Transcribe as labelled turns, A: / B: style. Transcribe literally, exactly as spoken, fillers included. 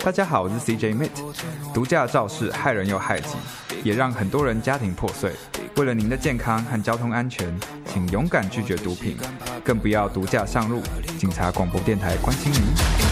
A: 大家好，我是 C J Mit。毒驾肇事害人又害己，也让很多人家庭破碎。为了您的健康和交通安全，请勇敢拒绝毒品，更不要毒驾上路。警察广播电台关心您。